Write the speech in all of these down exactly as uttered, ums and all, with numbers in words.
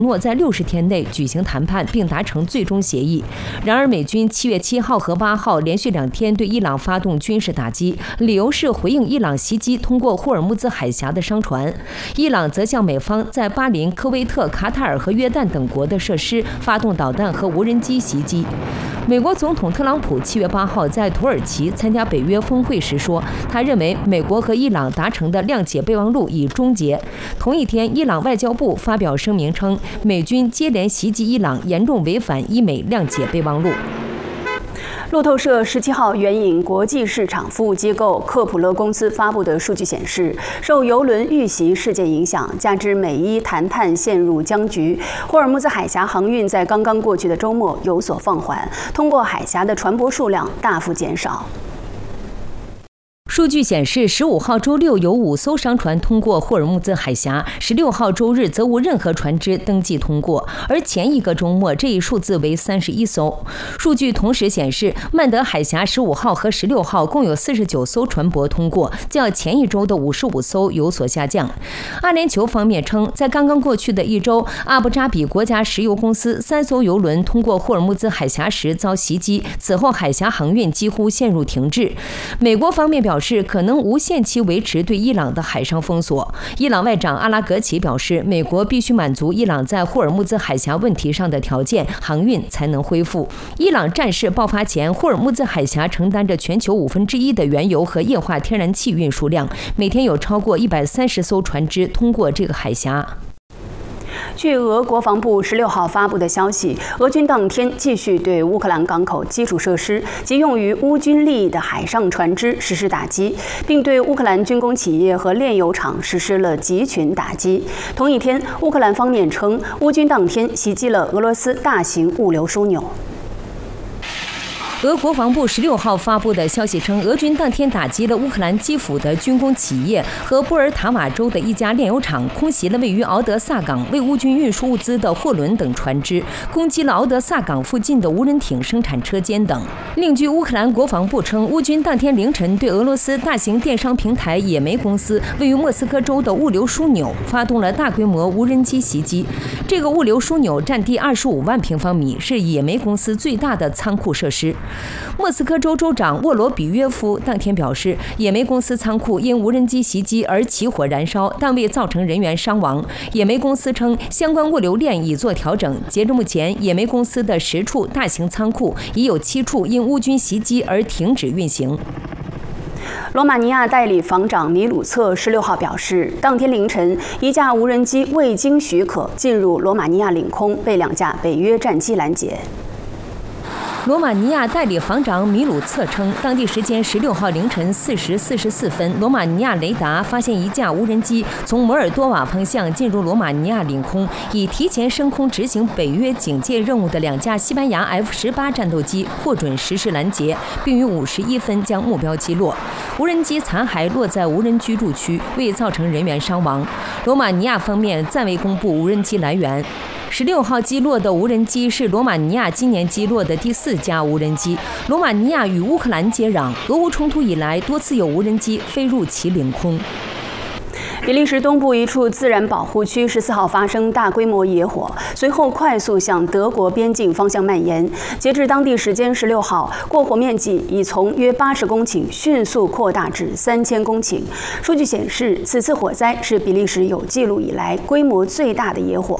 诺在六十天内举行谈判并达成最终协议。然而，美军七月七号和八号连续两天对伊朗发动军事打击，理由是回应伊朗袭击通过霍尔木兹海峡的商船。伊朗则向美方在巴林、科威特、卡塔尔和约旦等国的设施发动导弹和无人机袭击。美国总统特朗普七月八号在土耳其参加北约峰会时说，他认为美国和伊朗达成的谅解备忘录已终结。同一天，伊朗外交部发表声明称，美军接连袭击伊朗，严重违反伊美谅解备忘录。 路透社十七号援引国际市场服务机构科普勒公司发布的数据显示，受邮轮遇袭事件影响，加之美伊谈判陷入僵局，霍尔木兹海峡航运在刚刚过去的周末有所放缓，通过海峡的船舶数量大幅减少。 数据显示，十五号周六有五艘商船通过霍尔木兹海峡，十六号周日则无任何船只登记通过，而前一个周末这一数字为三十一艘。数据同时显示，曼德海峡十五号和十六号共有四十九艘船舶通过，较前一周的五十五艘有所下降。阿联酋方面称，在刚刚过去的一周，阿布扎比国家石油公司三艘油轮通过霍尔木兹海峡时遭袭击，此后海峡航运几乎陷入停滞。美国方面表示，是可能无限期维持对伊朗的海上封锁。伊朗外长阿拉格齐表示，美国必须满足伊朗在霍尔木兹海峡问题上的条件，航运才能恢复。伊朗战事爆发前，霍尔木兹海峡承担着全球五分之一的原油和液化天然气运输量，每天有超过一百三十艘船只通过这个海峡。 据俄国防部十六号发布的消息，俄军当天继续对乌克兰港口基础设施及用于乌军利益的海上船只实施打击，并对乌克兰军工企业和炼油厂实施了集群打击。同一天，乌克兰方面称，乌军当天袭击了俄罗斯大型物流枢纽。 俄国防部十六号发布的消息称，俄军当天打击了乌克兰基辅的军工企业和波尔塔瓦州的一家炼油厂，空袭了位于敖德萨港为乌军运输物资的货轮等船只，攻击了敖德萨港附近的无人艇生产车间等。另据乌克兰国防部称，乌军当天凌晨对俄罗斯大型电商平台野莓公司位于莫斯科州的物流枢纽发动了大规模无人机袭击。这个物流枢纽占地二十五万平方米，是野莓公司最大的仓库设施。莫斯科州州长沃罗比约夫当天表示，野莓公司仓库因无人机袭击而起火燃烧，但未造成人员伤亡。野莓公司称，相关物流链已做调整。截至目前，野莓公司的十处大型仓库已有七处因乌军袭击而停止运行。 罗马尼亚代理防长米鲁策十六号表示，当天凌晨，一架无人机未经许可进入罗马尼亚领空，被两架北约战机拦截。 罗马尼亚代理防长米鲁策称，当地时间十六号凌晨四时四十四分，罗马尼亚雷达发现一架无人机从摩尔多瓦方向进入罗马尼亚领空，以提前升空执行北约警戒任务的两架西班牙 F 十八战斗机获准实施拦截，并于五十一分将目标击落。无人机残骸落在无人居住区，未造成人员伤亡。罗马尼亚方面暂未公布无人机来源。十六号击落的无人机是罗马尼亚今年击落的第四架无人机。罗马尼亚与乌克兰接壤，俄乌冲突以来多次有无人机飞入其领空。 比利时东部一处自然保护区十四号发生大规模野火，随后快速向德国边境方向蔓延。截至当地时间十六号，过火面积已从约八十公顷迅速扩大至三千公顷。数据显示，此次火灾是比利时有记录以来规模最大的野火。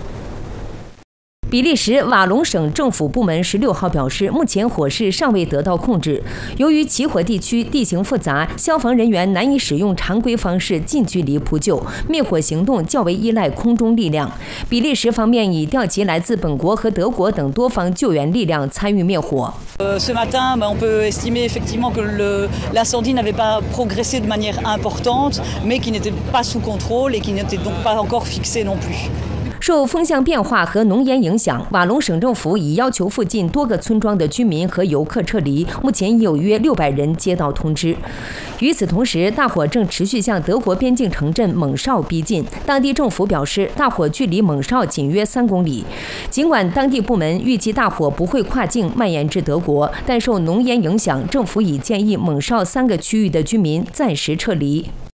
比利时瓦隆省政府部门十六号表示，目前火势尚未得到控制。由于起火地区地形复杂，消防人员难以使用常规方式近距离扑救，灭火行动较为依赖空中力量。比利时方面已调集来自本国和德国等多方救援力量参与灭火。 Ce matin, on peut estimer effectivement que l'incendie n'avait pas progressé de manière importante, mais qui n'était pas sous contrôle et qui n'était donc pas encore fixé non plus. 受风向变化和浓烟影响，瓦隆省政府已要求附近多个村庄的居民和游客撤离，目前已有约六百人接到通知。与此同时，大火正持续向德国边境城镇蒙绍逼近。当地政府表示，大火距离蒙绍仅约三公里。尽管当地部门预计大火不会跨境蔓延至德国，但受浓烟影响，政府已建议蒙绍三个区域的居民暂时撤离。